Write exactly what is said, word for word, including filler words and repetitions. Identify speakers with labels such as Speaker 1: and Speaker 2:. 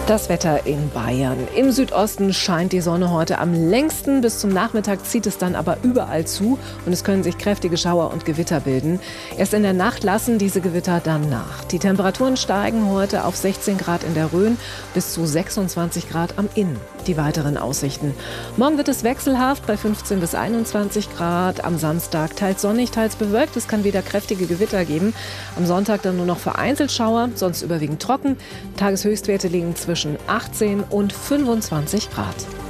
Speaker 1: Das Wetter in Bayern. Im Südosten scheint die Sonne heute am längsten. Bis zum Nachmittag zieht es dann aber überall zu und es können sich kräftige Schauer und Gewitter bilden. Erst in der Nacht lassen diese Gewitter dann nach. Die Temperaturen steigen heute auf sechzehn Grad in der Rhön bis zu sechsundzwanzig Grad am Inn. Die weiteren Aussichten. Morgen wird es wechselhaft bei fünfzehn bis einundzwanzig Grad. Am Samstag teils sonnig, teils bewölkt. Es kann wieder kräftige Gewitter geben. Am Sonntag dann nur noch vereinzelt Schauer, sonst überwiegend trocken. Tageshöchstwerte liegen zwischen achtzehn und fünfundzwanzig Grad.